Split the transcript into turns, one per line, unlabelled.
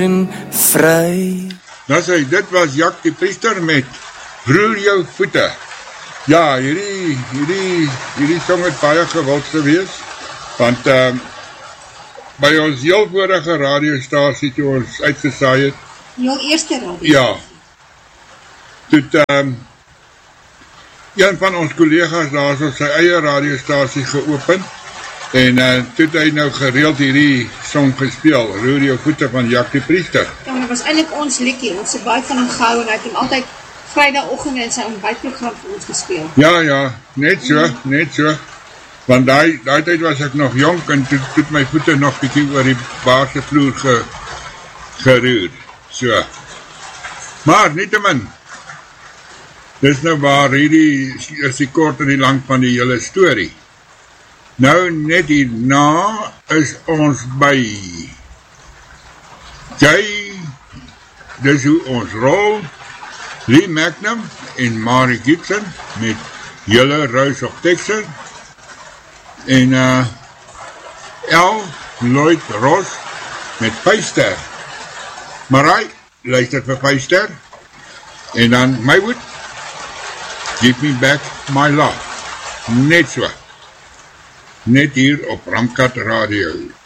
vry.
Nou sê, dit was Jak die Priester met Roer jou voete. Ja, hierdie song het baie gewild gewees, want by ons heel vorige radiostasie toe ons uitgesaai het,
jou eerste radiostasie?
Ja, toe een van ons collega's daar so sy eie radiostasie geopen, en toe het hy nou gereeld hierdie song gespeel, Roer jou voete van Jak die Priester.
Ja, maar dit was eintlik ons liedjie, ons het baie van hom gehou, en hy het hom altyd Vrydagoggend in sy ontbytprogram vir ons gespeel.
Ja, net so, want die tyd was ek nog jonk, en toe my voete nog bietjie oor die basevloer geroer, so. Maar, nietemin, dis nou waar, hierdie is die kort en die lang van die hele storie. Nou, net hierna is ons by Jay, dis hoe ons rol, Lee Magnum en Mari Gibson met Julle Ruis op Texas en L. Lloyd Ross met Puyster. Marai, luister vir Puyster en dan Maywood, Give Me Back My Love. Net so. Net hier op Ramkat Radio.